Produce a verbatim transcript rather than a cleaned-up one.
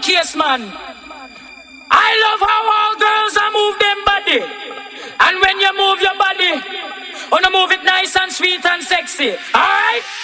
case, man. I love how all girls are move them body. And when you move your body, wanna move it nice and sweet and sexy. Alright?